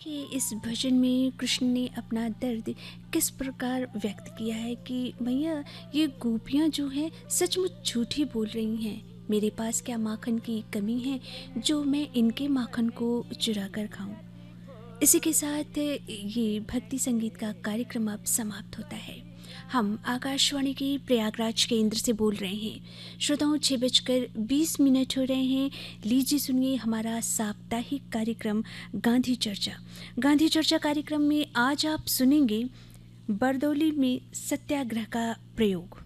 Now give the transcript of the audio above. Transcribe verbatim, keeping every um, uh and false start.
देखिए, इस भजन में कृष्ण ने अपना दर्द किस प्रकार व्यक्त किया है कि भैया ये गोपियाँ जो हैं सचमुच झूठी बोल रही हैं। मेरे पास क्या माखन की कमी है जो मैं इनके माखन को चुरा कर खाऊं। इसी के साथ ये भक्ति संगीत का कार्यक्रम अब समाप्त होता है। हम आकाशवाणी के प्रयागराज केंद्र से बोल रहे हैं। श्रोताओं, छः बजकर बीस मिनट हो रहे हैं। लीजिए सुनिए हमारा साप्ताहिक कार्यक्रम गांधी चर्चा। गांधी चर्चा कार्यक्रम में आज आप सुनेंगे बरदौली में सत्याग्रह का प्रयोग।